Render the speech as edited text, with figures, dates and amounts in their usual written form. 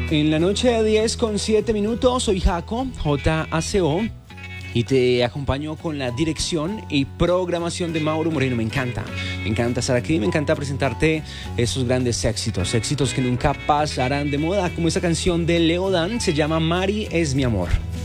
En la noche de 10:07, soy Jaco, Jaco, y te acompaño con la dirección y programación de Mauro Moreno. Me encanta estar aquí, me encanta presentarte esos grandes éxitos que nunca pasarán de moda, como esa canción de Leodan, se llama Mari es mi amor.